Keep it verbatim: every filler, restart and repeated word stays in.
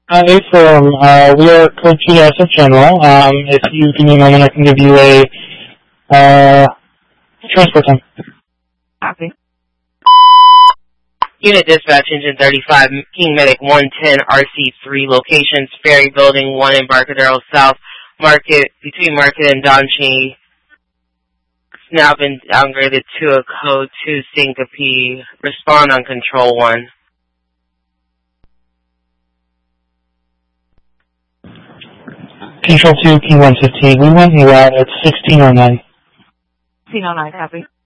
Uh, A-Firm, uh, we are Code G S of General. Um, if you give me a moment, I can give you a, uh, transport time. Copy. Unit Dispatch, Engine thirty-five, King Medic one ten, R C three, locations, Ferry Building, one Embarcadero South, Market, between Market and Donchi. It's now been downgraded to a Code two Syncope. Respond on Control one. Control two, King one fifteen. We went new out at sixteen oh nine. sixteen oh nine, copy.